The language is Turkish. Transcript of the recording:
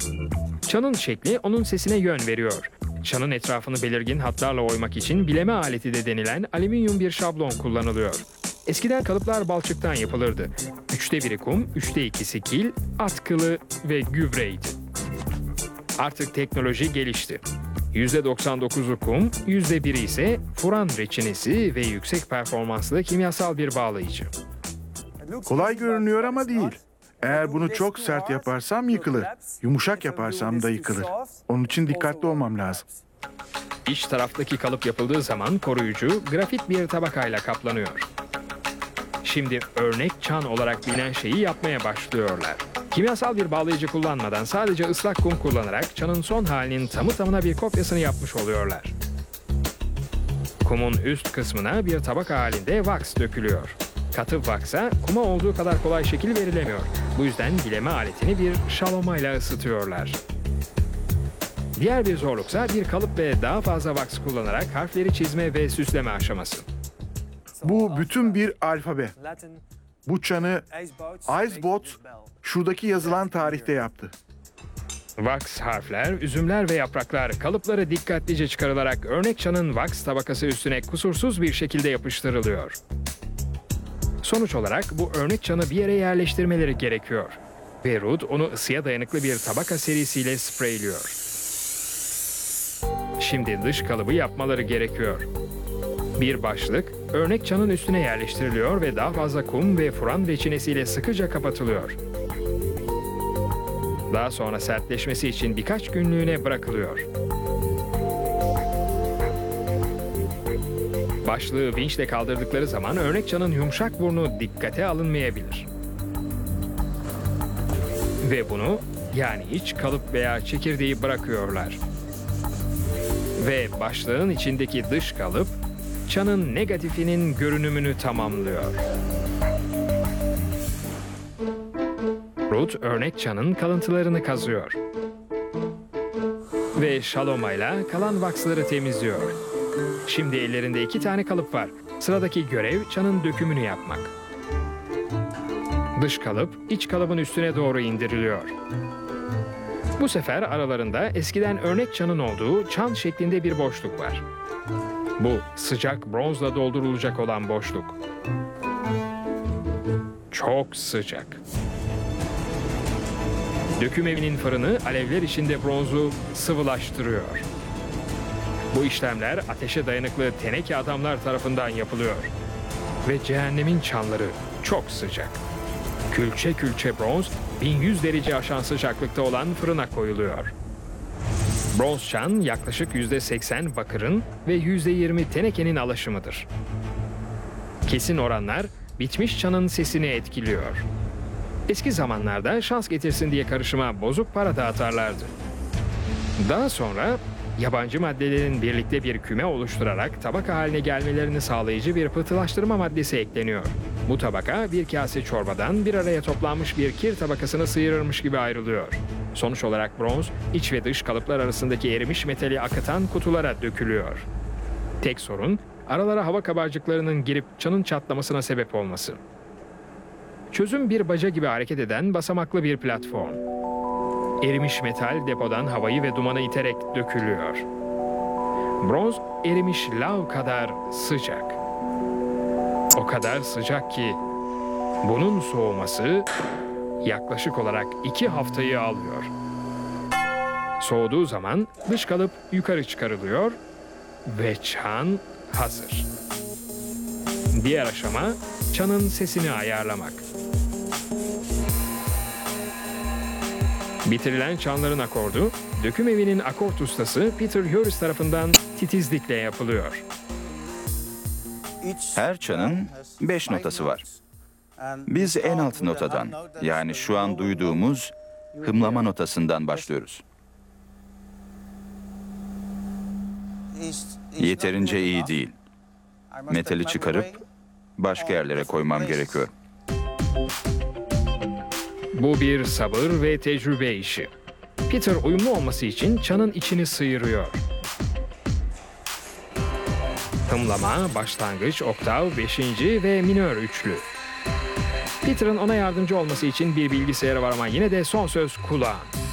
Çanın şekli onun sesine yön veriyor. Çanın etrafını belirgin hatlarla oymak için bileme aleti de denilen alüminyum bir şablon kullanılıyor. Eskiden kalıplar balçıktan yapılırdı. 1/3 kum, 2/3'isi kil, at kılı ve gübreydi. Artık teknoloji gelişti. %99'u kum, %1'i ise furan reçinesi ve yüksek performanslı kimyasal bir bağlayıcı. Kolay görünüyor ama değil. Eğer bunu çok sert yaparsam yıkılır. Yumuşak yaparsam da yıkılır. Onun için dikkatli olmam lazım. İç taraftaki kalıp yapıldığı zaman koruyucu grafit bir tabakayla kaplanıyor. Şimdi örnek çan olarak bilinen şeyi yapmaya başlıyorlar. Kimyasal bir bağlayıcı kullanmadan sadece ıslak kum kullanarak çanın son halinin tamı tamına bir kopyasını yapmış oluyorlar. Kumun üst kısmına bir tabaka halinde wax dökülüyor. Katı wax'a kuma olduğu kadar kolay şekil verilemiyor. Bu yüzden bileme aletini bir şalomayla ısıtıyorlar. Diğer bir zorluksa bir kalıp ve daha fazla wax kullanarak harfleri çizme ve süsleme aşaması. Bu bütün bir alfabe. Bu çanı Icebot şuradaki yazılan tarihte yaptı. Wax harfler, üzümler ve yapraklar kalıpları dikkatlice çıkarılarak örnek çanın wax tabakası üstüne kusursuz bir şekilde yapıştırılıyor. Sonuç olarak bu örnek çanı bir yere yerleştirmeleri gerekiyor. Ve Ruud onu ısıya dayanıklı bir tabaka serisiyle spreyliyor. Şimdi dış kalıbı yapmaları gerekiyor. Bir başlık örnek çanın üstüne yerleştiriliyor ve daha fazla kum ve furan reçinesiyle sıkıca kapatılıyor. Daha sonra sertleşmesi için birkaç günlüğüne bırakılıyor. Başlığı vinçle kaldırdıkları zaman örnek çanın yumuşak burnu dikkate alınmayabilir. Ve bunu, yani iç kalıp veya çekirdeği bırakıyorlar. Ve başlığın içindeki dış kalıp, çanın negatifinin görünümünü tamamlıyor. Ruud örnek çanın kalıntılarını kazıyor. Ve şalomayla kalan waxları temizliyor. Şimdi ellerinde 2 tane kalıp var. Sıradaki görev çanın dökümünü yapmak. Dış kalıp iç kalıbın üstüne doğru indiriliyor. Bu sefer aralarında eskiden örnek çanın olduğu çan şeklinde bir boşluk var. Bu sıcak bronzla doldurulacak olan boşluk. Çok sıcak. Döküm evinin fırını alevler içinde bronzu sıvılaştırıyor. Bu işlemler ateşe dayanıklı teneke adamlar tarafından yapılıyor. Ve cehennemin çanları çok sıcak. Külçe külçe bronz 1100 derece aşan sıcaklıkta olan fırına koyuluyor. Bronz çan yaklaşık %80 bakırın ve %20 tenekenin alaşımıdır. Kesin oranlar bitmiş çanın sesini etkiliyor. Eski zamanlarda şans getirsin diye karışıma bozuk para dağıtarlardı. Daha sonra yabancı maddelerin birlikte bir küme oluşturarak tabaka haline gelmelerini sağlayıcı bir pıhtılaştırma maddesi ekleniyor. Bu tabaka bir kase çorbadan bir araya toplanmış bir kir tabakasını sıyırırmış gibi ayrılıyor. Sonuç olarak bronz, iç ve dış kalıplar arasındaki erimiş metali akıtan kutulara dökülüyor. Tek sorun, aralara hava kabarcıklarının girip çanın çatlamasına sebep olması. Çözüm bir baca gibi hareket eden basamaklı bir platform. Erimiş metal depodan havayı ve dumanı iterek dökülüyor. Bronz erimiş lav kadar sıcak. O kadar sıcak ki bunun soğuması yaklaşık olarak 2 haftayı alıyor. Soğuduğu zaman dış kalıp yukarı çıkarılıyor ve çan hazır. Diğer aşama çanın sesini ayarlamak. Bitirilen çanların akordu, döküm evinin akort ustası Peter Joris tarafından titizlikle yapılıyor. Her çanın 5 notası var. Biz en alt notadan, yani şu an duyduğumuz hımlama notasından başlıyoruz. Yeterince iyi değil. Metali çıkarıp başka yerlere koymam gerekiyor. Bu bir sabır ve tecrübe işi. Peter uyumlu olması için çanın içini sıyırıyor. Hımlama, başlangıç, oktav, 5. ve minör üçlü. Peter'ın ona yardımcı olması için bir bilgisayarı var ama yine de son söz kulağın.